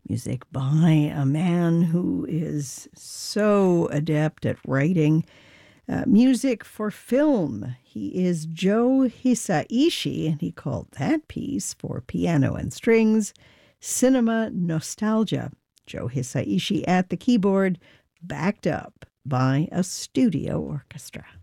Music by a man who is so adept at writing music for film. He is Joe Hisaishi, and he called that piece for piano and strings Cinema Nostalgia. Joe Hisaishi at the keyboard, backed up by a studio orchestra.